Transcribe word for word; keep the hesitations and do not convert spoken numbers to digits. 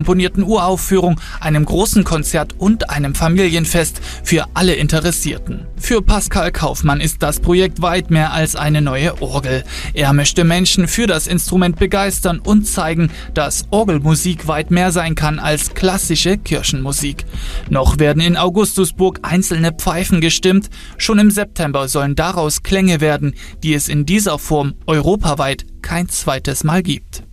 komponierten Uraufführung, einem großen Konzert und einem Familienfest für alle Interessierten. Für Pascal Kaufmann ist das Projekt weit mehr als eine neue Orgel. Er möchte Menschen für das Instrument begeistern und zeigen, dass Orgelmusik weit mehr sein kann als klassische Kirchenmusik. Noch werden in Augustusburg einzelne Pfeifen gestimmt. Schon im September sollen daraus Klänge werden, die es in dieser Form europaweit kein zweites Mal gibt.